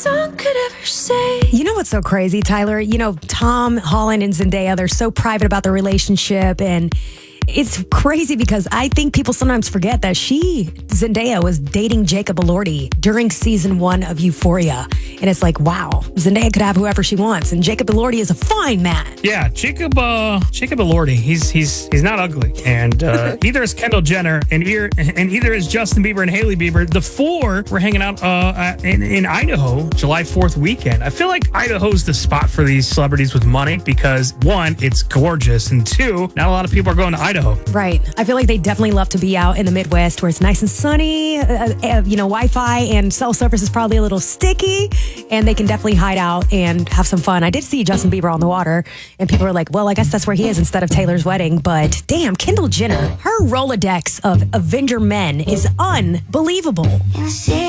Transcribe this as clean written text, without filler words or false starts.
song could ever say. You know what's so crazy, Tyler? You know, Tom Holland and Zendaya, they're so private about their relationship, and it's crazy because I think people sometimes forget that Zendaya, was dating Jacob Elordi during season 1 of Euphoria. And it's like, wow, Zendaya could have whoever she wants. And Jacob Elordi is a fine man. Yeah, Jacob Elordi, he's not ugly. And either is Kendall Jenner and either is Justin Bieber and Hailey Bieber. The four were hanging out in Idaho July 4th weekend. I feel like Idaho's the spot for these celebrities with money because, one, it's gorgeous, and two, not a lot of people are going to Idaho. Right. I feel like they definitely love to be out in the Midwest where it's nice and sunny, Wi-Fi and cell service is probably a little sticky, and they can definitely hide out and have some fun. I did see Justin Bieber on the water, and people were like, well, I guess that's where he is instead of Taylor's wedding. But damn, Kendall Jenner, her Rolodex of Avenger men is unbelievable.